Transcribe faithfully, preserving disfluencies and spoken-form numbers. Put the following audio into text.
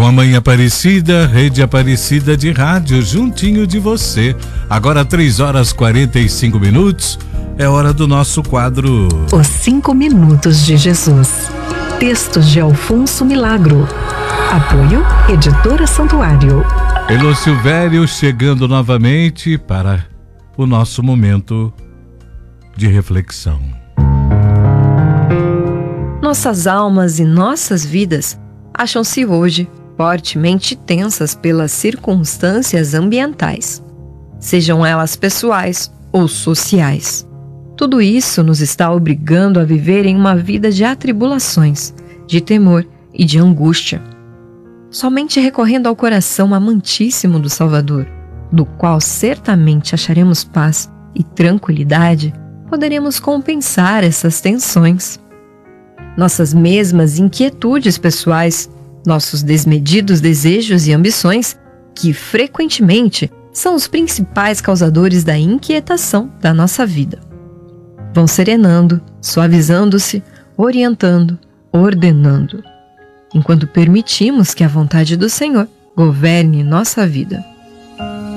a Mãe Aparecida, Rede Aparecida de Rádio, juntinho de você. Agora três horas e quarenta e cinco minutos, é hora do nosso quadro Os Cinco Minutos de Jesus. Textos de Alfonso Milagro. Apoio Editora Santuário. Elô Silvério chegando novamente para o nosso momento de reflexão. Nossas almas e nossas vidas acham-se hoje fortemente tensas pelas circunstâncias ambientais, sejam elas pessoais ou sociais. Tudo isso nos está obrigando a viver em uma vida de atribulações, de temor e de angústia. Somente recorrendo ao coração amantíssimo do Salvador, do qual certamente acharemos paz e tranquilidade, poderemos compensar essas tensões. Nossas mesmas inquietudes pessoais, nossos desmedidos desejos e ambições, que frequentemente são os principais causadores da inquietação da nossa vida, vão serenando, suavizando-se, orientando, ordenando, enquanto permitimos que a vontade do Senhor governe nossa vida.